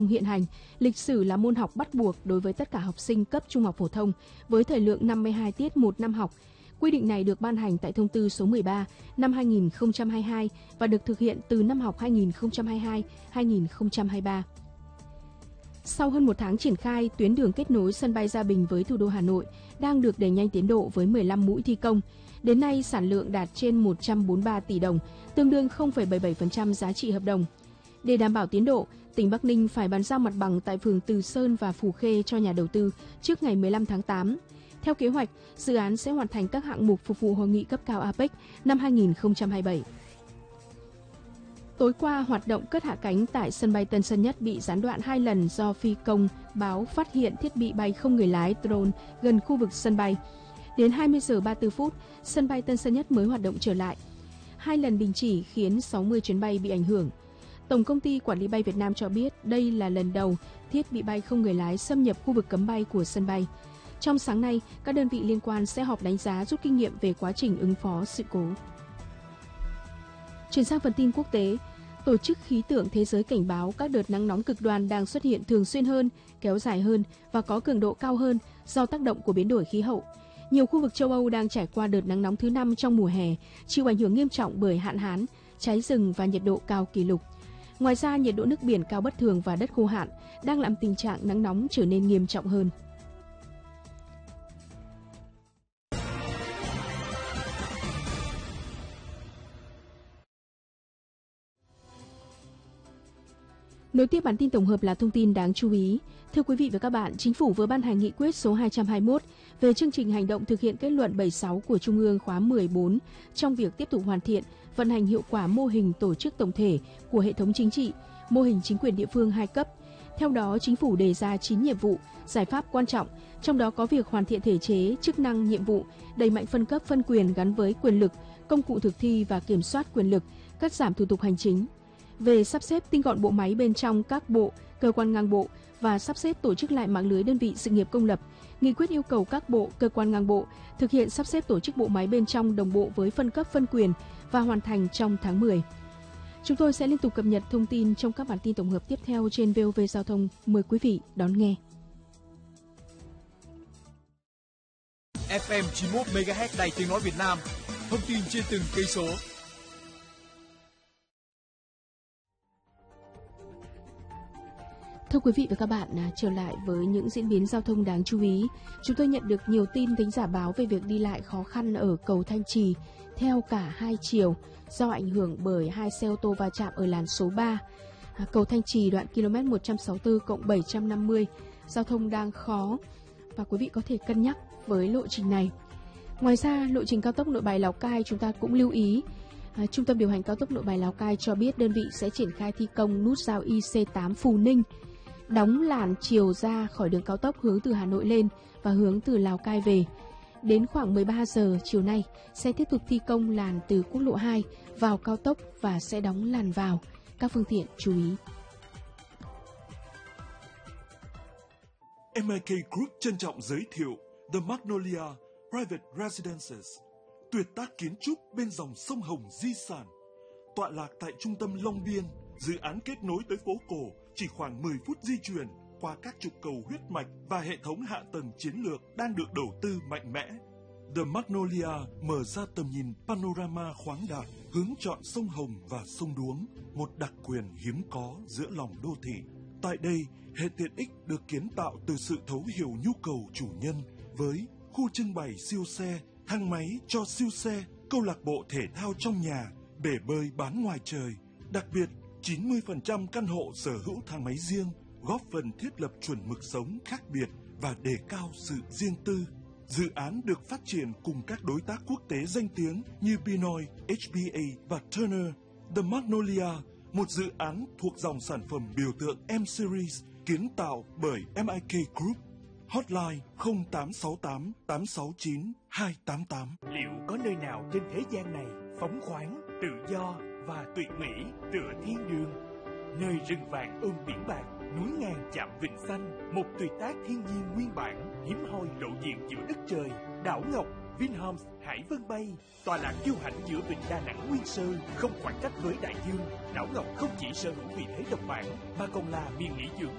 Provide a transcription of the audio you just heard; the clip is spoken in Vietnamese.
Hiện hành, lịch sử là môn học bắt buộc đối với tất cả học sinh cấp trung học phổ thông với thời lượng 52 tiết một năm học. Quy định này được ban hành tại Thông tư số 13 năm 2022 và được thực hiện từ năm học 2022-2023. Sau hơn một tháng triển khai, tuyến đường kết nối sân bay Gia Bình với thủ đô Hà Nội đang được đẩy nhanh tiến độ với 15 mũi thi công. Đến nay, sản lượng đạt trên 143 tỷ đồng, tương đương 0,77% giá trị hợp đồng. Để đảm bảo tiến độ, tỉnh Bắc Ninh phải bàn giao mặt bằng tại phường Từ Sơn và Phù Khê cho nhà đầu tư trước ngày 15 tháng 8. Theo kế hoạch, dự án sẽ hoàn thành các hạng mục phục vụ hội nghị cấp cao APEC năm 2027. Tối qua, hoạt động cất hạ cánh tại sân bay Tân Sơn Nhất bị gián đoạn 2 lần do phi công báo phát hiện thiết bị bay không người lái drone gần khu vực sân bay. Đến 20 giờ 34 phút, sân bay Tân Sơn Nhất mới hoạt động trở lại. 2 lần đình chỉ khiến 60 chuyến bay bị ảnh hưởng. Tổng công ty Quản lý bay Việt Nam cho biết đây là lần đầu thiết bị bay không người lái xâm nhập khu vực cấm bay của sân bay. Trong sáng nay, các đơn vị liên quan sẽ họp đánh giá rút kinh nghiệm về quá trình ứng phó sự cố. Chuyển sang phần tin quốc tế, Tổ chức Khí tượng Thế giới cảnh báo các đợt nắng nóng cực đoan đang xuất hiện thường xuyên hơn, kéo dài hơn và có cường độ cao hơn do tác động của biến đổi khí hậu. Nhiều khu vực châu Âu đang trải qua đợt nắng nóng thứ 5 trong mùa hè, chịu ảnh hưởng nghiêm trọng bởi hạn hán, cháy rừng và nhiệt độ cao kỷ lục. Ngoài ra, nhiệt độ nước biển cao bất thường và đất khô hạn đang làm tình trạng nắng nóng trở nên nghiêm trọng hơn. Nối tiếp bản tin tổng hợp là thông tin đáng chú ý. Thưa quý vị và các bạn, Chính phủ vừa ban hành nghị quyết số 221 về chương trình hành động thực hiện kết luận 76 của Trung ương khóa 14 trong việc tiếp tục hoàn thiện, vận hành hiệu quả mô hình tổ chức tổng thể của hệ thống chính trị, mô hình chính quyền địa phương 2 cấp. Theo đó, Chính phủ đề ra 9 nhiệm vụ, giải pháp quan trọng, trong đó có việc hoàn thiện thể chế, chức năng, nhiệm vụ, đẩy mạnh phân cấp phân quyền gắn với quyền lực, công cụ thực thi và kiểm soát quyền lực, cắt giảm thủ tục hành chính. Về sắp xếp tinh gọn bộ máy bên trong các bộ, cơ quan ngang bộ và sắp xếp tổ chức lại mạng lưới đơn vị sự nghiệp công lập, nghị quyết yêu cầu các bộ, cơ quan ngang bộ thực hiện sắp xếp tổ chức bộ máy bên trong đồng bộ với phân cấp phân quyền và hoàn thành trong tháng 10. Chúng tôi sẽ liên tục cập nhật thông tin trong các bản tin tổng hợp tiếp theo trên VOV Giao thông. Mời quý vị đón nghe. FM 91 MHz Đài Tiếng nói Việt Nam. Thông tin trên từng cây số. Thưa quý vị và các bạn, trở lại với những diễn biến giao thông đáng chú ý. Chúng tôi nhận được nhiều tin thính giả báo về việc đi lại khó khăn ở cầu Thanh Trì theo cả hai chiều do ảnh hưởng bởi 2 xe ô tô va chạm ở làn số 3. Cầu Thanh Trì đoạn km 164 750, giao thông đang khó và quý vị có thể cân nhắc với lộ trình này. Ngoài ra, lộ trình cao tốc Nội Bài Lào Cai chúng ta cũng lưu ý. Trung tâm điều hành cao tốc Nội Bài Lào Cai cho biết đơn vị sẽ triển khai thi công nút giao IC8 Phù Ninh, đóng làn chiều ra khỏi đường cao tốc hướng từ Hà Nội lên và hướng từ Lào Cai về. Đến khoảng 13 giờ chiều nay sẽ tiếp tục thi công làn từ quốc lộ 2 vào cao tốc và sẽ đóng làn vào. Các phương tiện chú ý. MIK Group trân trọng giới thiệu The Magnolia Private Residences, tuyệt tác kiến trúc bên dòng sông Hồng di sản, tọa lạc tại trung tâm Long Biên. Dự án kết nối tới phố cổ chỉ khoảng 10 phút di chuyển qua các trục cầu huyết mạch và hệ thống hạ tầng chiến lược đang được đầu tư mạnh mẽ. The Magnolia mở ra tầm nhìn panorama khoáng đạt, hướng chọn sông Hồng và sông Đuống, một đặc quyền hiếm có giữa lòng đô thị. Tại đây, hệ tiện ích được kiến tạo từ sự thấu hiểu nhu cầu chủ nhân với khu trưng bày siêu xe, thang máy cho siêu xe, câu lạc bộ thể thao trong nhà, bể bơi bán ngoài trời. Đặc biệt, 90% căn hộ sở hữu thang máy riêng, góp phần thiết lập chuẩn mực sống khác biệt và đề cao sự riêng tư. Dự án được phát triển cùng các đối tác quốc tế danh tiếng như Pinoy, HBA và Turner. The Magnolia, một dự án thuộc dòng sản phẩm biểu tượng M-Series, kiến tạo bởi MIK Group. Hotline 0868 869 288. Liệu có nơi nào trên thế gian này phóng khoáng, tự do và tuyệt mỹ tựa thiên đường? Nơi rừng vàng ôm biển bạc, núi ngàn chạm vịnh xanh, một tuyệt tác thiên nhiên nguyên bản, hiếm hoi lộ diện giữa đất trời. Đảo Ngọc Vinhomes Hải Vân Bay, tọa lạc kiêu hãnh giữa vịnh Đà Nẵng nguyên sơ, không khoảng cách với đại dương. Đảo Ngọc không chỉ sở hữu vị thế độc bản mà còn là miền nghỉ dưỡng